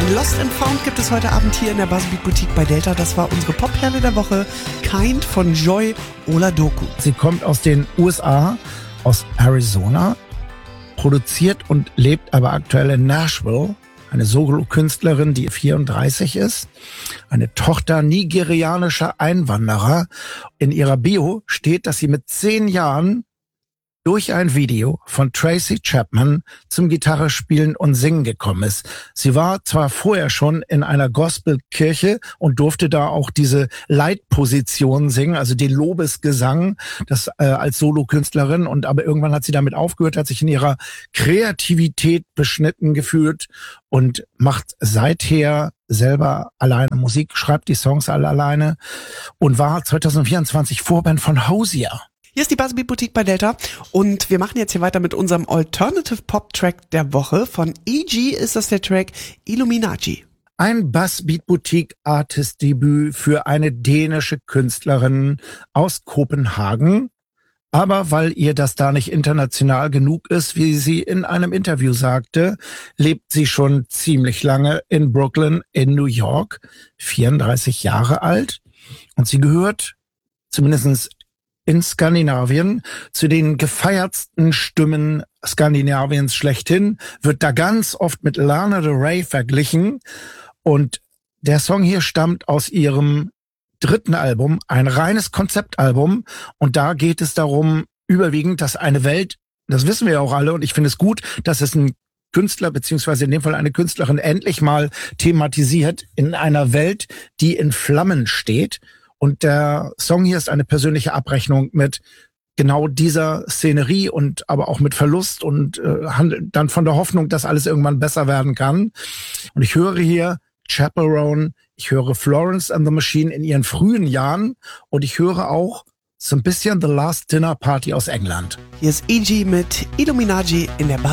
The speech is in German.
Lost and Found gibt es heute Abend hier in der Buzzbeat Boutique bei Delta. Das war unsere Popperle der Woche, Kind von Joy Oladoku. Sie kommt aus den USA, aus Arizona, produziert und lebt aber aktuell in Nashville. Eine Solo-Künstlerin, die 34 ist, eine Tochter nigerianischer Einwanderer. In ihrer Bio steht, dass sie mit 10 Jahren durch ein Video von Tracy Chapman zum Gitarrespielen und Singen gekommen ist. Sie war zwar vorher schon in einer Gospelkirche und durfte da auch diese Leitposition singen, also den Lobesgesang, das als Solokünstlerin, und aber irgendwann hat sie damit aufgehört, hat sich in ihrer Kreativität beschnitten gefühlt und macht seither selber alleine Musik, schreibt die Songs alle alleine und war 2024 Vorband von Hozier. Hier ist die Buzzbeat Boutique bei Delta und wir machen jetzt hier weiter mit unserem Alternative Pop Track der Woche. Von E.G. ist das der Track Illuminati. Ein Buzzbeat Boutique Artist Debüt für eine dänische Künstlerin aus Kopenhagen. Aber weil ihr das da nicht international genug ist, wie sie in einem Interview sagte, lebt sie schon ziemlich lange in Brooklyn in New York, 34 Jahre alt. Und sie gehört zumindest in Skandinavien zu den gefeiertsten Stimmen Skandinaviens schlechthin, wird da ganz oft mit Lana Del Rey verglichen. Und der Song hier stammt aus ihrem 3. Album, ein reines Konzeptalbum. Und da geht es darum, überwiegend, dass eine Welt, das wissen wir ja auch alle, und ich finde es gut, dass es ein Künstler, beziehungsweise in dem Fall eine Künstlerin, endlich mal thematisiert in einer Welt, die in Flammen steht. Und der Song hier ist eine persönliche Abrechnung mit genau dieser Szenerie und aber auch mit Verlust und handelt dann von der Hoffnung, dass alles irgendwann besser werden kann. Und ich höre hier Chaperone, ich höre Florence and the Machine in ihren frühen Jahren und ich höre auch so ein bisschen The Last Dinner Party aus England. Hier ist E.G. mit Illuminati in der Buzzbeat